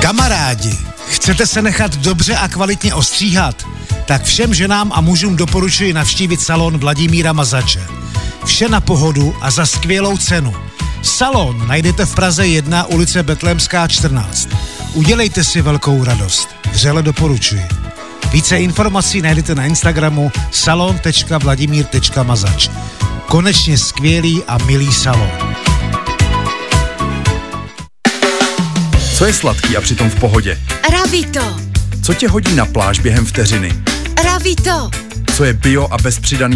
Kamarádi, chcete se nechat dobře a kvalitně ostříhat? Tak všem ženám a mužům doporučuji navštívit salon Vladimíra Mazače. Vše na pohodu a za skvělou cenu. Salon najdete v Praze 1, ulice Betlémská 14. Udělejte si velkou radost. Vřele doporučuji. Více informací najdete na Instagramu salon.vladimír.mazač. Konečně skvělý a milý salon. Co je sladký a přitom v pohodě? Ravito. Co tě hodí na pláž během vteřiny? Ravito. Co je bio a bez přidaný